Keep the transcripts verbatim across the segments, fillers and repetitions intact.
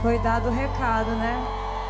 Foi dado o recado, né?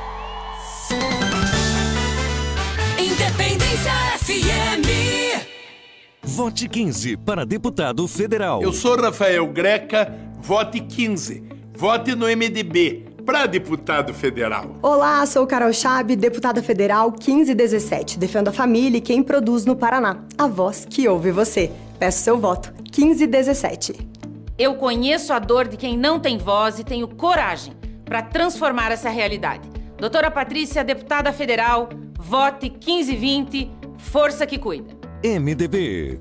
Independência F M. Vote quinze para deputado federal. Eu sou Rafael Greca, vote quinze. Vote no M D B para deputado federal. Olá, sou Carol Chab, deputada federal quinze dezessete. Defendo a família e quem produz no Paraná. A voz que ouve você. Peço seu voto. quinze dezessete. Eu conheço a dor de quem não tem voz e tenho coragem para transformar essa realidade. Doutora Patrícia, deputada federal, vote quinze vinte, força que cuida. M D B.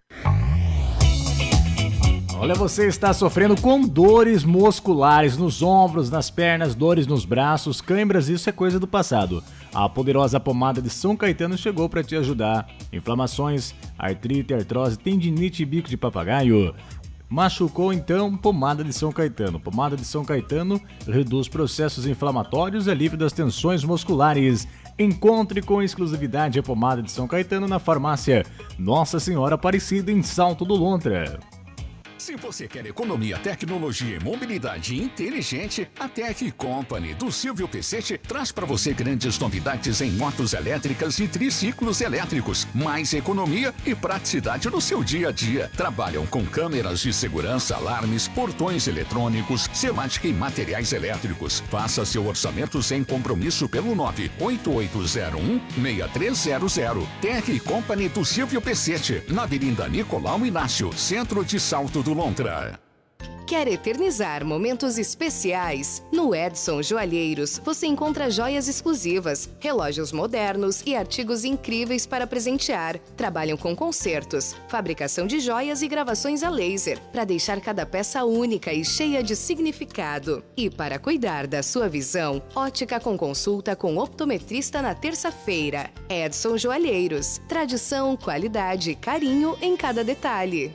Olha, você está sofrendo com dores musculares nos ombros, nas pernas, dores nos braços, câimbras, isso é coisa do passado. A poderosa pomada de São Caetano chegou para te ajudar. Inflamações, artrite, artrose, tendinite e bico de papagaio. Machucou então? Pomada de São Caetano. Pomada de São Caetano reduz processos inflamatórios e alívio das tensões musculares. Encontre com exclusividade a pomada de São Caetano na farmácia Nossa Senhora Aparecida, em Salto do Lontra. Se você quer economia, tecnologia e mobilidade inteligente, a Tech Company do Silvio Pecete traz para você grandes novidades em motos elétricas e triciclos elétricos. Mais economia e praticidade no seu dia a dia. Trabalham com câmeras de segurança, alarmes, portões eletrônicos, semática e materiais elétricos. Faça seu orçamento sem compromisso pelo nove oito oito zero um seis três zero zero. Tech Company do Silvio Pecete, na Avenida Nicolau Inácio, centro de Salto do Lontra. Quer eternizar momentos especiais? No Edson Joalheiros você encontra joias exclusivas, relógios modernos e artigos incríveis para presentear. Trabalham com concertos, fabricação de joias e gravações a laser, para deixar cada peça única e cheia de significado. E para cuidar da sua visão, ótica com consulta com optometrista na terça-feira. Edson Joalheiros. Tradição, qualidade e carinho em cada detalhe.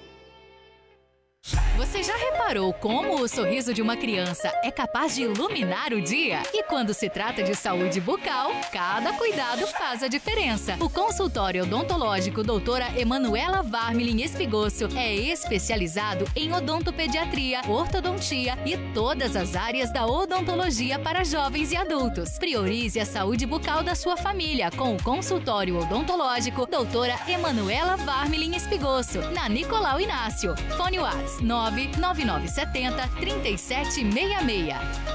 Você já reparou como o sorriso de uma criança é capaz de iluminar o dia? E quando se trata de saúde bucal, cada cuidado faz a diferença. O consultório odontológico doutora Emanuela Varmilin Espigosso é especializado em odontopediatria, ortodontia e todas as áreas da odontologia para jovens e adultos. Priorize a saúde bucal da sua família com o consultório odontológico doutora Emanuela Varmilin Espigosso, na Nicolau Inácio. Fone WhatsApp nove nove nove sete zero, três sete seis seis.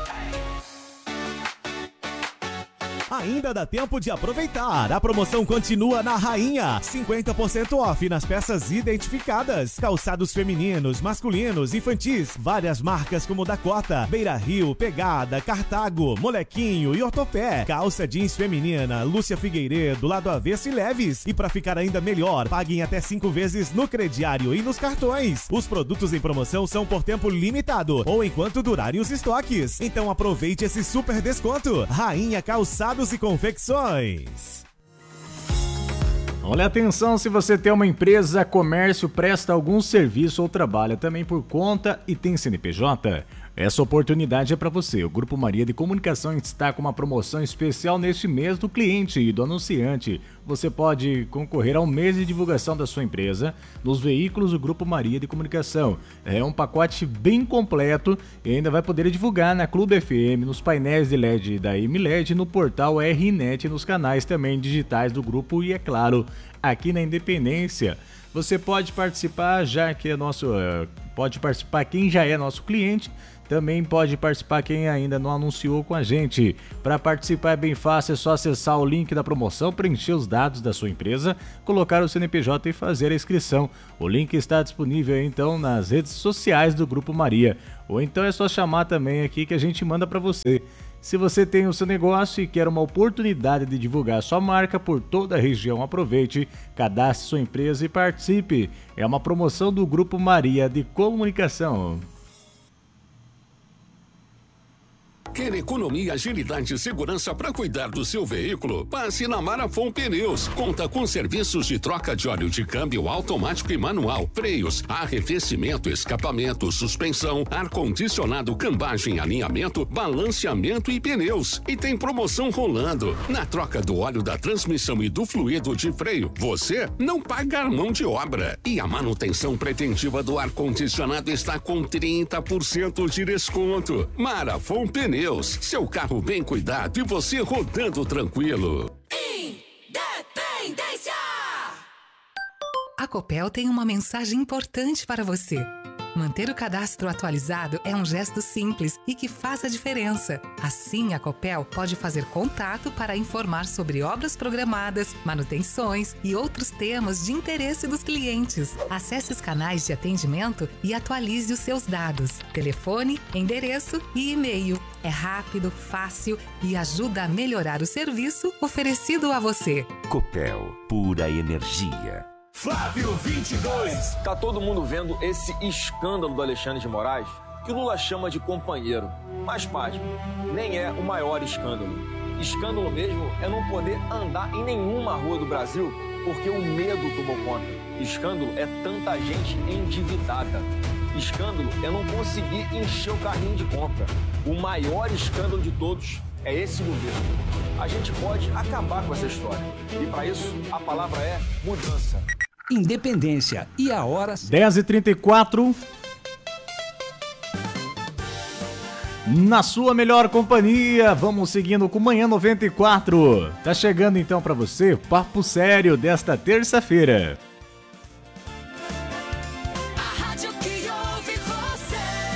Ainda dá tempo de aproveitar. A promoção continua na Rainha. cinquenta por cento off nas peças identificadas. Calçados femininos, masculinos, infantis. Várias marcas como Dakota, Beira Rio, Pegada, Cartago, Molequinho e Ortopé. Calça jeans feminina, Lúcia Figueiredo, Lado Avesso e Leves. E para ficar ainda melhor, paguem até cinco vezes no crediário e nos cartões. Os produtos em promoção são por tempo limitado ou enquanto durarem os estoques. Então aproveite esse super desconto. Rainha Calçados e Confecções. Olha, atenção, se você tem uma empresa, comércio, presta algum serviço ou trabalha também por conta e tem C N P J, essa oportunidade é para você. O Grupo Maria de Comunicação está com uma promoção especial neste mês do cliente e do anunciante. Você pode concorrer a um mês de divulgação da sua empresa nos veículos do Grupo Maria de Comunicação. É um pacote bem completo e ainda vai poder divulgar na Clube F M, nos painéis de L E D da M L E D, no portal R Net, nos canais também digitais do grupo e, é claro, aqui na Independência. Você pode participar, já que é nosso, pode participar quem já é nosso cliente. Também pode participar quem ainda não anunciou com a gente. Para participar é bem fácil, é só acessar o link da promoção, preencher os dados da sua empresa, colocar o C N P J e fazer a inscrição. O link está disponível então nas redes sociais do Grupo Maria. Ou então é só chamar também aqui que a gente manda para você. Se você tem o seu negócio e quer uma oportunidade de divulgar sua marca por toda a região, aproveite, cadastre sua empresa e participe. É uma promoção do Grupo Maria de Comunicação. Quer economia, agilidade e segurança para cuidar do seu veículo? Passe na Marafon Pneus. Conta com serviços de troca de óleo de câmbio automático e manual, freios, arrefecimento, escapamento, suspensão, ar-condicionado, cambagem, alinhamento, balanceamento e pneus. E tem promoção rolando. Na troca do óleo da transmissão e do fluido de freio, você não paga mão de obra. E a manutenção preventiva do ar-condicionado está com trinta por cento de desconto. Marafon Pneus. pneus, seu carro bem cuidado e você rodando tranquilo. Independência! A Copel tem uma mensagem importante para você. Manter o cadastro atualizado é um gesto simples e que faz a diferença. Assim, a Copel pode fazer contato para informar sobre obras programadas, manutenções e outros temas de interesse dos clientes. Acesse os canais de atendimento e atualize os seus dados: telefone, endereço e e-mail. É rápido, fácil e ajuda a melhorar o serviço oferecido a você. Copel, pura energia. Flávio vinte e dois. Tá todo mundo vendo esse escândalo do Alexandre de Moraes, que o Lula chama de companheiro. Mas, pasme, nem é o maior escândalo. Escândalo mesmo é não poder andar em nenhuma rua do Brasil porque o medo tomou conta. Escândalo é tanta gente endividada. Escândalo é não conseguir encher o carrinho de compra. O maior escândalo de todos é esse governo. A gente pode acabar com essa história. E para isso, a palavra é mudança. Independência. E a hora... dez e trinta e quatro. Na sua melhor companhia, vamos seguindo com Manhã noventa e quatro. Tá chegando então para você Papo Sério desta terça-feira. A rádio que ouve você.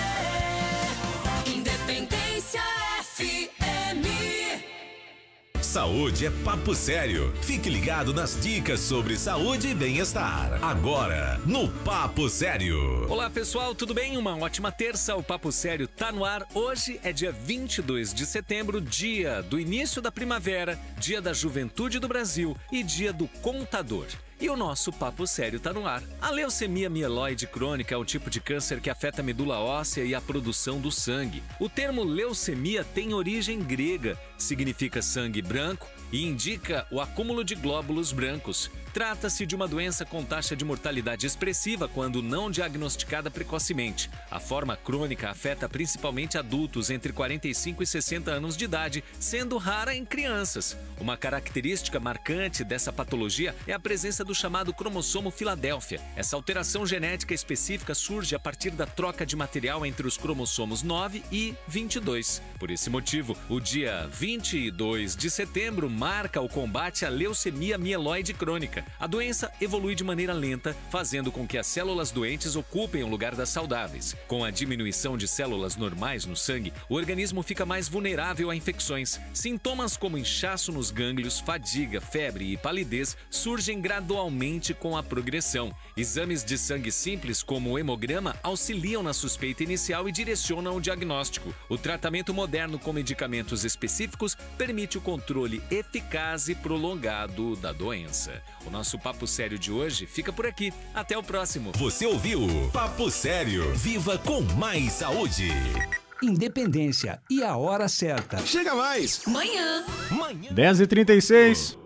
Independência F M. Saúde é papo sério. Fique ligado nas dicas sobre saúde e bem-estar. Agora, no Papo Sério. Olá, pessoal, tudo bem? Uma ótima terça. O Papo Sério tá no ar. Hoje é dia vinte e dois de setembro, dia do início da primavera, dia da juventude do Brasil e dia do contador. E o nosso Papo Sério tá no ar. A leucemia mieloide crônica é o tipo de câncer que afeta a medula óssea e a produção do sangue. O termo leucemia tem origem grega, significa sangue branco e indica o acúmulo de glóbulos brancos. Trata-se de uma doença com taxa de mortalidade expressiva quando não diagnosticada precocemente. A forma crônica afeta principalmente adultos entre quarenta e cinco e sessenta anos de idade, sendo rara em crianças. Uma característica marcante dessa patologia é a presença do chamado cromossomo Filadélfia. Essa alteração genética específica surge a partir da troca de material entre os cromossomos nove e vinte e dois. Por esse motivo, o dia vinte e dois de setembro marca o combate à leucemia mieloide crônica. A doença evolui de maneira lenta, fazendo com que as células doentes ocupem o lugar das saudáveis. Com a diminuição de células normais no sangue, o organismo fica mais vulnerável a infecções. Sintomas como inchaço nos gânglios, fadiga, febre e palidez surgem gradualmente com a progressão. Exames de sangue simples, como o hemograma, auxiliam na suspeita inicial e direcionam o diagnóstico. O tratamento moderno com medicamentos específicos permite o controle eficaz e prolongado da doença. O nosso Papo Sério de hoje fica por aqui. Até o próximo. Você ouviu Papo Sério. Viva com mais saúde. Independência. E a hora certa. Chega mais. Manhã. Manhã. dez e trinta e seis.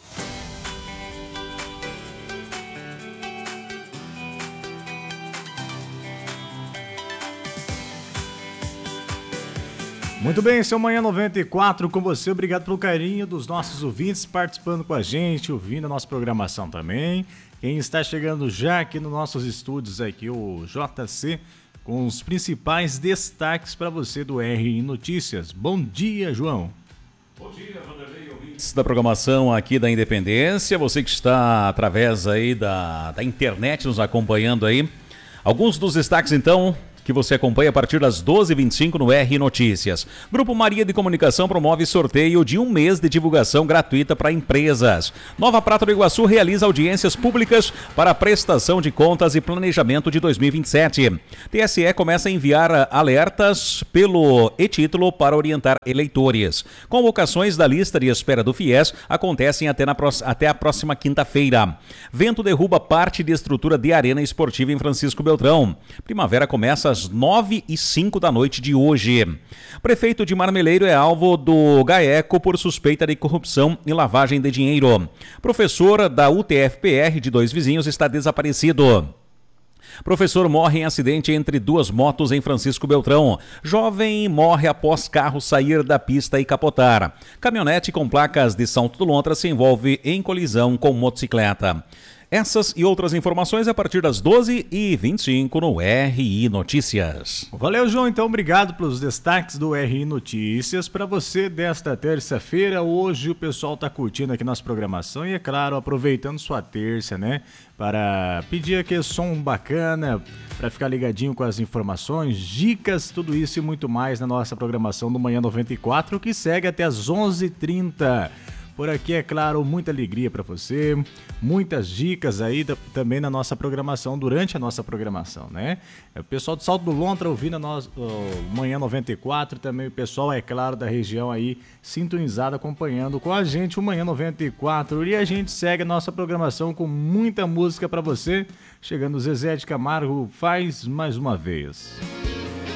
Muito bem, esse é o Manhã noventa e quatro com você. Obrigado pelo carinho dos nossos ouvintes participando com a gente, ouvindo a nossa programação também. Quem está chegando já aqui nos nossos estúdios, aqui o J C, com os principais destaques para você do R I Notícias. Bom dia, João. Bom dia, Vanderlei, ouvintes da programação aqui da Independência. Você que está através aí da, da internet nos acompanhando aí. Alguns dos destaques, então, que você acompanha a partir das doze e vinte e cinco no R Notícias. Grupo Maria de Comunicação promove sorteio de um mês de divulgação gratuita para empresas. Nova Prata do Iguaçu realiza audiências públicas para a prestação de contas e planejamento de dois mil e vinte e sete. T S E começa a enviar alertas pelo e-título para orientar eleitores. Convocações da lista de espera do FIES acontecem até, na, até a próxima quinta-feira. Vento derruba parte de estrutura de arena esportiva em Francisco Beltrão. Primavera começa às nove e cinco da noite de hoje. Prefeito de Marmeleiro é alvo do GAECO por suspeita de corrupção e lavagem de dinheiro. Professor da U T F P R de Dois Vizinhos está desaparecido. Professor morre em acidente entre duas motos em Francisco Beltrão. Jovem morre após carro sair da pista e capotar. Caminhonete com placas de São Tudolontra se envolve em colisão com motocicleta. Essas e outras informações a partir das doze e vinte e cinco no R I Notícias. Valeu, João. Então, obrigado pelos destaques do R I Notícias. Para você desta terça-feira, hoje o pessoal tá curtindo aqui nossa programação e, é claro, aproveitando sua terça, né? Para pedir aquele som bacana, para ficar ligadinho com as informações, dicas, tudo isso e muito mais na nossa programação do Manhã noventa e quatro, que segue até as onze e trinta. Por aqui, é claro, muita alegria para você, muitas dicas aí da, também na nossa programação, durante a nossa programação, né? O pessoal do Salto do Lontra ouvindo a nossa, o Manhã noventa e quatro, também o pessoal, é claro, da região aí, sintonizado, acompanhando com a gente o Manhã noventa e quatro. E a gente segue a nossa programação com muita música para você, chegando o Zezé de Camargo, Faz Mais Uma Vez.